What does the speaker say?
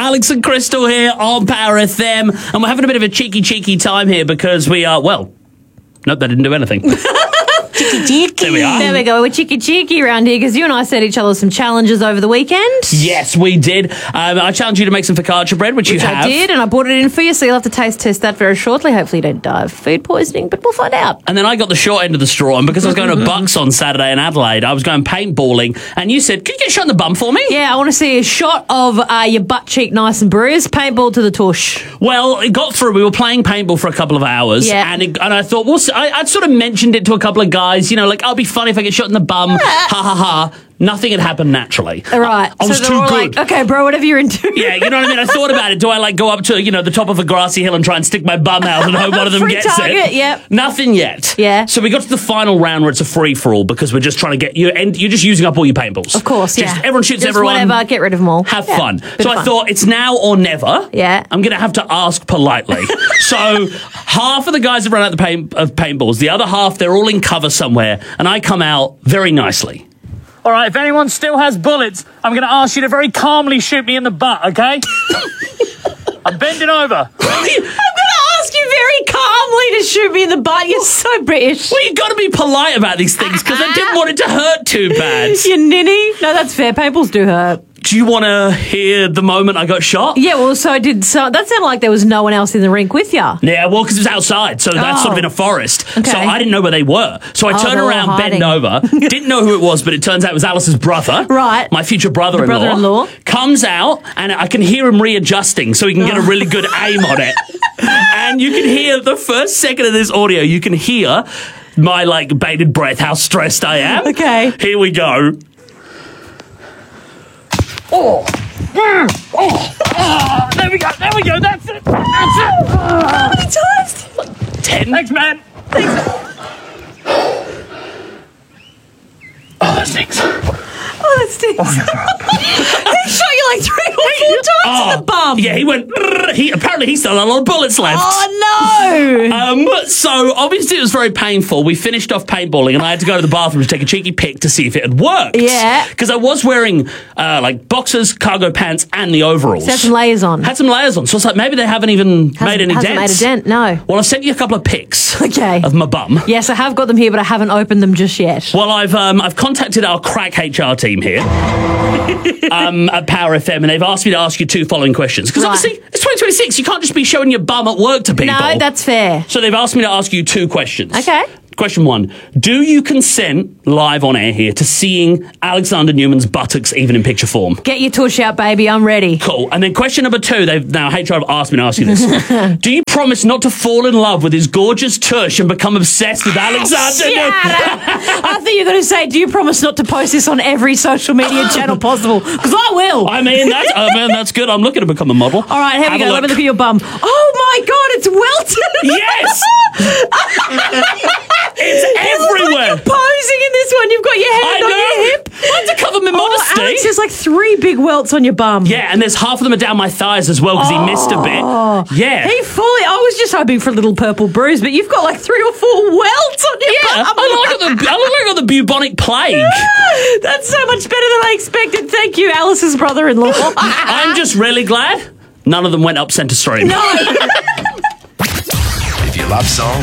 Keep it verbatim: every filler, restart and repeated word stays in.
Alex and Crystal here on Power F M, and we're having a bit of a cheeky, cheeky time here because we are, well, nope, they didn't do anything. Cheeky, cheeky. There we are. There we go. We're cheeky, cheeky around here because you and I set each other some challenges over the weekend. Yes, we did. Um, I challenged you to make some focaccia bread, which, Which you have. I did, and I brought it in for you, so you'll have to taste test that very shortly. Hopefully you don't die of food poisoning, but we'll find out. And then I got the short end of the straw, and because I was going to Bucks on Saturday in Adelaide, I was going paintballing, and you said, "Could you get shot in the bum for me?" Yeah, I want to see a shot of uh, your butt cheek nice and bruised. Paintball to the tush. Well, it got through. We were playing paintball for a couple of hours, Yeah. and it, and I thought, well, I, I'd sort of mentioned it to a couple of guys, you know, like, I'll be funny if I get shot in the bum, ha ha ha. Nothing had happened naturally. All right. I, I was so too they're all good. like, okay, bro, whatever you're into. Yeah, you know what I mean? I thought about it. Do I, like, go up to, you know, the top of a grassy hill and try and stick my bum out and hope one of them Free gets target, it? yep. Nothing yet. Yeah. So we got to the final round where it's a free-for-all because we're just trying to get you, and you're just using up all your paintballs. Of course, just, yeah. Everyone shoots Just everyone. whatever, get rid of them all. Have Yeah, fun. bit So of I fun. thought it's now or never. Yeah. I'm going to have to ask politely. So half of the guys have run out the paint, of paintballs. The other half, they're all in cover somewhere, and I come out very nicely. All right, if anyone still has bullets, I'm going to ask you to very calmly shoot me in the butt, okay? I'm bending over. I'm going to ask you very calmly to shoot me in the butt. You're so British. Well, you got to be polite about these things because I didn't want it to hurt too bad. You ninny. No, that's fair. Paintballs do hurt. Do you want to hear the moment I got shot? Yeah, well, so did so. That sounded like there was no one else in the rink with you. Yeah, well, because it was outside, so that's Oh. sort of in a forest. Okay. So I didn't know where they were. So I Oh, turned they're all around, hiding. bent over, didn't know who it was, but it turns out it was Alice's brother. Right. My future brother-in-law. brother-in-law. Comes out, and I can hear him readjusting so he can get a really good aim on it. And you can hear the first second of this audio, you can hear my, like, bated breath, how stressed I am. Okay. Here we go. Oh. Mm. Oh. Oh. There we go. There we go. That's it. That's it. How many times? Ten. Thanks, man. Oh, that stinks. Oh, that stinks. He shot you like three or four times in the bum. Yeah, he went. "Brrr." He apparently he still had a lot of bullets left. Oh, no. Um, so obviously it was very painful. We finished off paintballing, and I had to go to the bathroom to take a cheeky pic to see if it had worked. Yeah. because I was wearing uh, like boxers, cargo pants, and the overalls. Had some layers on. Had some layers on, so it's like maybe they haven't even Hasn't- made any hasn't dents. made a dent, no. Well, I sent you a couple of pics. Okay. Of my bum. Yes, I have got them here, but I haven't opened them just yet. Well, I've um, I've contacted our crack H R team here um, at Power F M, and they've asked me to ask you two following questions because Right. obviously it's twenty twenty-six. You can't just be showing your bum at work to people. No, that's fair. So they've asked me to ask you two questions. Okay. Question one: do you consent live on air here to seeing Alexander Newman's buttocks even in picture form? Get your tush out, baby. I'm ready. Cool. And then question number two: they've now H R have asked me to ask you this. Do you promise not to fall in love with his gorgeous tush and become obsessed with Alexander Newman? I thought you were going to say, do you promise not to post this on every social media channel possible? Because I will. I mean, that's, oh man, that's good. I'm looking to become a model. All right, here Have we a go. Let me look. look at your bum. Oh my God, it's welted. Yes! It's It looks like everywhere. you're posing in this one. You've got your hand I on know. your hip. I have to cover my Oh, modesty. Alex, there's like three big welts on your bum. Yeah, and there's half of them are down my thighs as well because he missed a bit. Yeah. He fully. I was just hoping for a little purple bruise, but you've got like three or four welts on your Yeah, bum. I look like the I look like I got the bubonic plague. That's so much better than I expected. Thank you, Alice's brother-in-law. I'm just really glad none of them went up centre stream. No. If you love songs